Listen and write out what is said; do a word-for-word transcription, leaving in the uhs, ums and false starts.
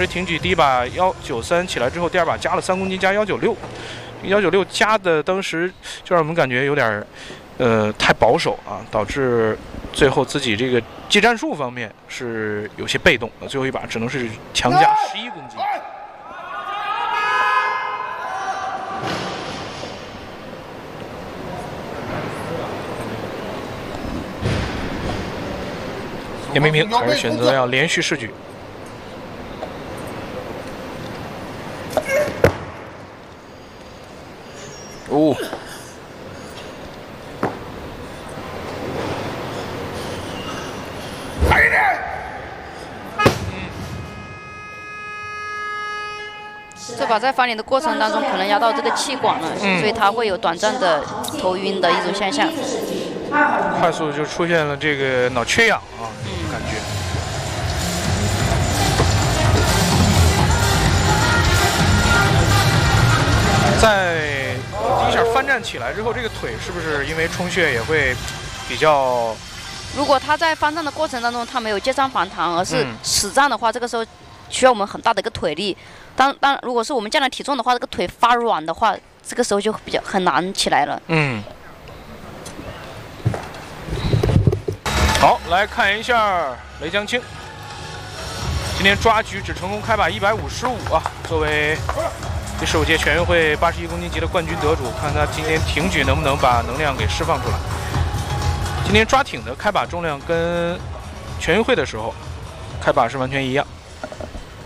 时挺举第一把幺九三起来之后，第二把加了三公斤，加幺九六，幺九六加的当时就让我们感觉有点呃太保守啊，导致最后自己这个技战术方面是有些被动的，最后一把只能是强加十一公斤。 叶明明还是选择要连续试举。哦， 这把在翻脸的过程当中，可能压到这个气管了，嗯、所以他会有短暂的头晕的一种现象。 快速就出现了这个脑缺氧啊，这种感觉。在第一下翻站起来之后，这个腿是不是因为充血也会比较？ 如果他在翻站的过程当中，他没有接上反弹，而是死站的话，嗯、这个时候需要我们很大的一个腿力。当当如果是我们降了体重的话，这个腿发软的话，这个时候就比较很难起来了。嗯。 好，来看一下雷江青，今天抓举只成功开把一百五十五啊，作为第十五届全运会八十一公斤级的冠军得主，看他今天挺举能不能把能量给释放出来。今天抓挺的开把重量跟全运会的时候开把是完全一样。